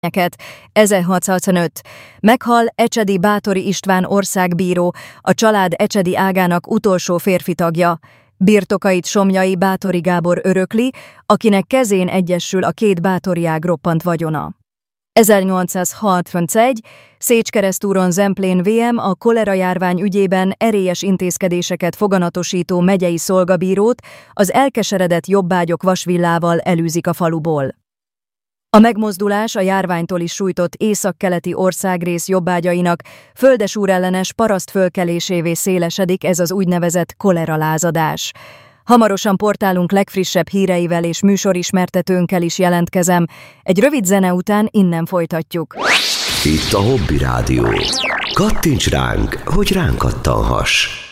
1665. Meghal Ecsedi Báthori István országbíró, a család ecsedi ágának utolsó férfi tagja. Birtokait Somlyai Báthori Gábor örökli, akinek kezén egyesül a két Báthori ág roppant vagyona. 1831. Szécskeresztúron Zemplén VM a kolera járvány ügyében erélyes intézkedéseket foganatosító megyei szolgabírót az elkeseredett jobbágyok vasvillával elűzik a faluból. A megmozdulás a járványtól is sújtott északkeleti országrész jobbágyainak földesúrellenes parasztfölkelésévé szélesedik ez az úgynevezett koleralázadás. Hamarosan portálunk legfrissebb híreivel és műsorismertetőnkkel is jelentkezem. Egy rövid zene után innen folytatjuk. Itt a Hobby Rádió. Kattints ránk, hogy ránk kattanhass.